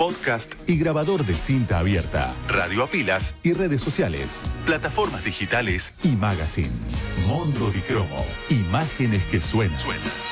podcast y grabador de cinta abierta, radio a pilas y redes sociales, plataformas digitales y magazines. Mondo di Cromo, imágenes que suenan.